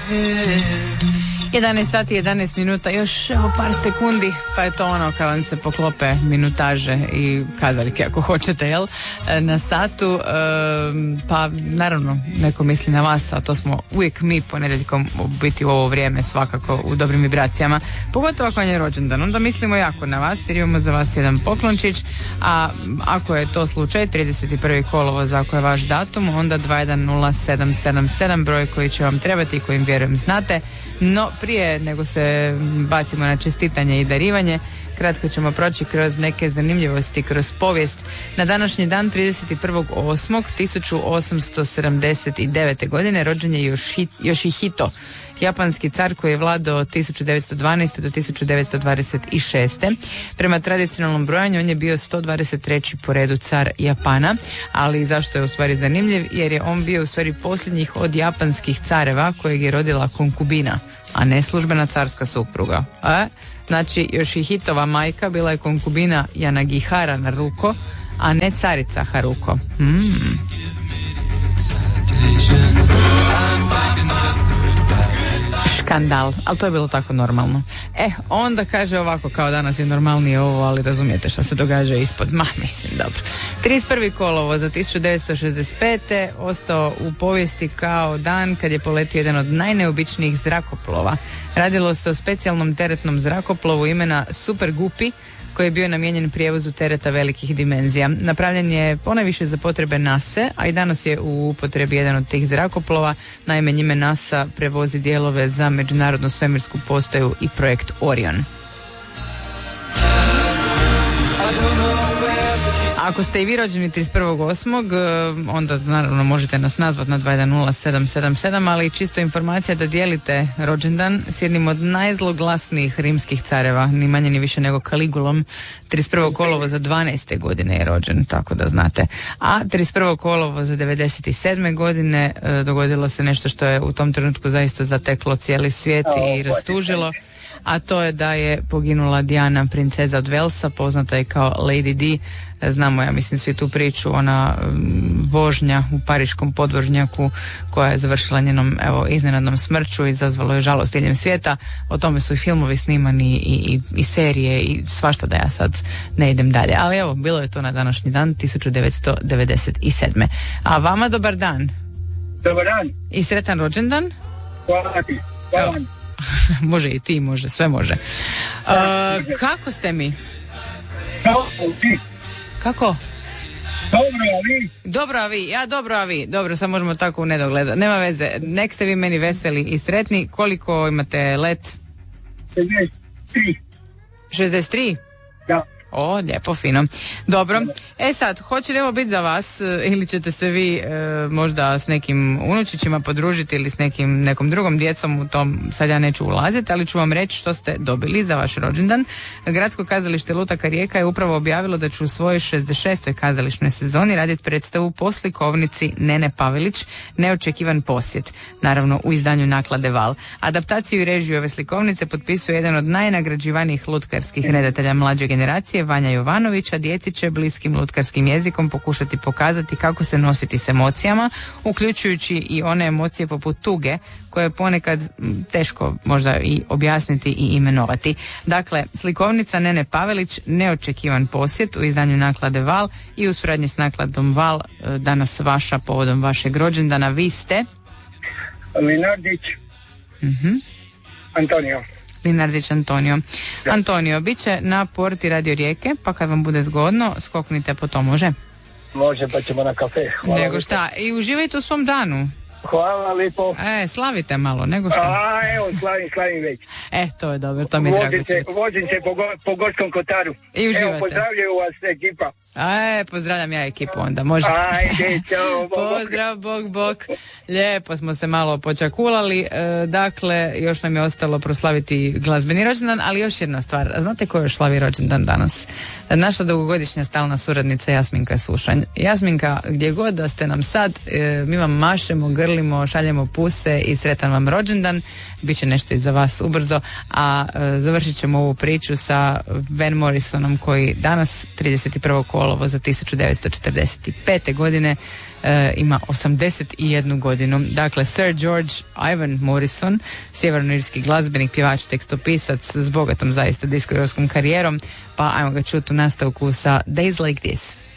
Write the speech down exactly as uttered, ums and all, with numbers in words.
jedanaest sati, jedanaest minuta, još evo par sekundi, pa je to ono kao vam se poklope minutaže i kazaljke ako hoćete, jel, na satu, e, pa naravno neko misli na vas, a to smo uvijek mi ponedjeljkom biti u ovo vrijeme svakako u dobrim vibracijama, pogotovo ako je rođendan, onda mislimo jako na vas jer imamo za vas jedan poklončić, a ako je to slučaj, trideset prvi kolovoz, ako je vaš datum, onda dva jedan nula sedam sedam sedam, broj koji će vam trebati i kojim vjerujem znate. No, prije nego se bacimo na čestitanje i darivanje, kratko ćemo proći kroz neke zanimljivosti, kroz povijest. Na današnji dan, trideset prvog osmog tisuću osamsto sedamdeset devete. godine rođen je Yoshihito, japanski car koji je vladao od tisuću devetsto dvanaeste. do tisuću devetsto dvadeset šeste. Prema tradicionalnom brojanju on je bio sto dvadeset treći po redu car Japana, ali zašto je u stvari zanimljiv? Jer je on bio u stvari posljednjih od japanskih careva kojeg je rodila konkubina, a ne službena carska supruga. A? Znači, Yoshihitova majka bila je konkubina Yanagihara Naruko, a ne carica Haruko. Mm. Skandal, ali to je bilo tako normalno. E, onda kaže ovako, kao danas je normalnije ovo, ali razumijete šta se događa ispod. Ma, mislim, dobro. trideset prvi kolovoz za tisuću devetsto šezdeset pete. ostao u povijesti kao dan kad je poletio jedan od najneobičnijih zrakoplova. Radilo se o specijalnom teretnom zrakoplovu imena Super Guppy, koji je bio namijenjen prijevozu tereta velikih dimenzija. Napravljen je ponajviše za potrebe NASA, a i danas je u upotrebi jedan od tih zrakoplova. Naime, njime NASA prevozi dijelove za međunarodnu svemirsku postaju i projekt Orion. Ako ste i vi rođeni trideset prvog osmog onda naravno možete nas nazvati na dva jedan nula sedam sedam sedam, ali čisto informacija da dijelite rođendan s jednim od najzloglasnijih rimskih careva, ni manje ni više nego Kaligulom. trideset prvog kolovoza dvanaeste. godine je rođen, tako da znate. A trideset prvog kolovoza devedeset sedme. godine dogodilo se nešto što je u tom trenutku zaista zateklo cijeli svijet i rastužilo. A to je da je poginula Diana, princeza od Velsa, poznata je kao Lady Di. Znamo, ja mislim, svi tu priču, ona um, vožnja u pariškom podvožnjaku koja je završila njenom, evo, iznenadnom smrću i izazvalo je žalost diljem svijeta. O tome su i filmovi snimani i, i, i serije i svašta, da ja sad ne idem dalje. Ali evo, bilo je to na današnji dan, tisuću devetsto devedeset sedme. A vama dobar dan. Dobar dan. I sretan rođendan. Hvala ti. Hvala. Može i ti, može, sve može. Uh, kako ste mi? Kako? Dobro, a vi? Dobro, a vi? Ja dobro, a vi? Dobro, sad možemo tako u nedogled. Nema veze, nek ste vi meni veseli i sretni. Koliko imate let? šezdeset tri. šezdeset tri? Da. O, lijepo, fino. Dobro. E sad, hoće li ovo biti za vas ili ćete se vi e, možda s nekim unučićima podružiti ili s nekim, nekom drugom djecom, u tom sad ja neću ulaziti, ali ću vam reći što ste dobili za vaš rođendan. Gradsko kazalište Lutaka Rijeka je upravo objavilo da će u svojoj šezdeset šestoj kazališnoj sezoni raditi predstavu po slikovnici Nene Pavelić, Neočekivan posjet, naravno u izdanju Naklade Val. Adaptaciju i režiju ove slikovnice potpisuje jedan od najnagrađivanijih lutkarskih redatelja mlađe generacije, Vanja Jovanović, a djeci će bliskim lutkarskim jezikom pokušati pokazati kako se nositi s emocijama, uključujući i one emocije poput tuge, koje je ponekad teško možda i objasniti i imenovati. Dakle, slikovnica Nene Pavelić, Neočekivan posjet u izdanju Naklade Val i u suradnji s Nakladom Val, danas vaša povodom vašeg rođendana. Vi ste? Linardić uh-huh. Antonio. Linardić Antonio. Da. Antonio, bit će na porti Radio Rijeke, pa kad vam bude zgodno, skoknite po to, može? Može, pa ćemo na kafe. Hvala. Nego šta, i uživajte u svom danu. Hvala lijepo. E, slavite malo, nego šta? A, evo, slavim, slavim već. E, to je dobro, to mi je drago čuti. Vozim se po, po Gorskom Kotaru. I uživate. Evo, pozdravljaju vas ekipa. E, pozdravljam ja ekipu onda, može. Ajde, čao. Pozdrav, bog, bog. Lijepo smo se malo počakulali. E, dakle, još nam je ostalo proslaviti glazbeni rođendan, ali još jedna stvar. Znate ko još slavi rođendan danas? Naša dugogodišnja stalna suradnica Jasminka Sušanj. Jasminka, gdje god da ste nam sad, e, mi vam mašemo, grlimo grlimo, šaljemo puse i sretan vam rođendan. Biće nešto i za vas ubrzo, a e, završit ćemo ovu priču sa Van Morrisonom koji danas trideset prvog kolovoza tisuću devetsto četrdeset pete godine e, ima osamdeset jednu godinu. Dakle, Sir George Ivan Morrison, sjevernoirski glazbenik, pjevač, tekstopisac s bogatom zaista diskografskom karijerom, pa ajmo ga čuti u nastavku sa Days Like This.